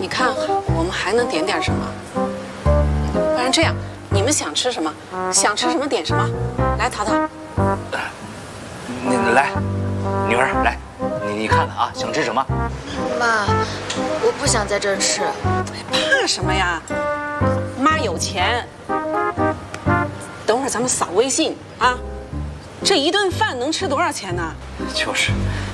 你看我们还能点点什么？不然这样，你们想吃什么？想吃什么点什么。来，淘淘。 来，女儿来，你看看啊，想吃什么？ 妈，我不想在这儿吃。 怕什么呀？妈有钱。等会儿咱们扫微信啊，这一顿饭能吃多少钱呢？ 就是。